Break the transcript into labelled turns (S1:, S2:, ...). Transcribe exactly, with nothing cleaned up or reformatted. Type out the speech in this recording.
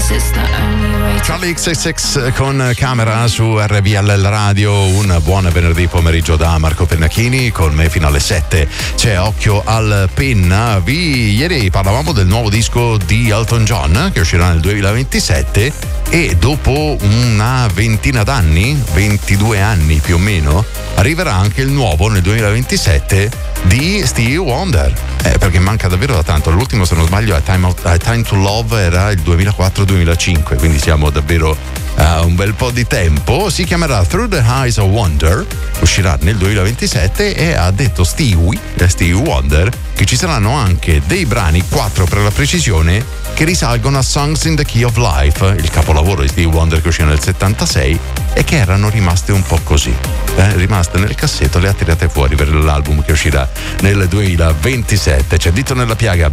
S1: Charlie X X X con Camera su R V L Radio. Un buon venerdì pomeriggio da Marco Pennacchini, con me fino alle sette c'è Occhio al Penna. Vi ieri parlavamo del nuovo disco di Elton John che uscirà nel duemilaventisette, e dopo una ventina d'anni, ventidue anni più o meno, arriverà anche il nuovo nel duemilaventisette di Stevie Wonder, eh, perché manca davvero da tanto. L'ultimo, se non sbaglio, a Time, of, a Time to Love era il duemilaquattro duemilacinque, quindi siamo davvero a uh, un bel po' di tempo. Si chiamerà Through the Eyes of Wonder, uscirà nel duemilaventisette, e ha detto Stevie, eh, Stevie Wonder, che ci saranno anche dei brani, quattro per la precisione, che risalgono a Songs in the Key of Life, il capolavoro di Stevie Wonder che uscì nel settantasei, e che erano rimaste un po' così, eh, rimaste nel cassetto, le ha tirate fuori per l'album che uscirà nel duemilaventisette. C'è Dito nella piaga,